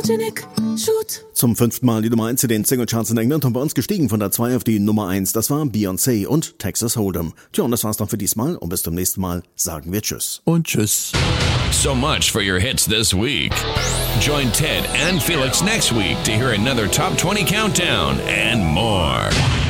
Photogenic, shoot. Zum 5. Mal die Nummer 1 in den Singlecharts in England und bei uns gestiegen von der 2 auf die Nummer 1. Das war Beyoncé und Texas Hold'em. Tja, und das war's dann für diesmal und bis zum nächsten Mal sagen wir Tschüss. Und Tschüss. So much for your hits this week. Join Ted and Felix next week to hear another Top 20 countdown and more.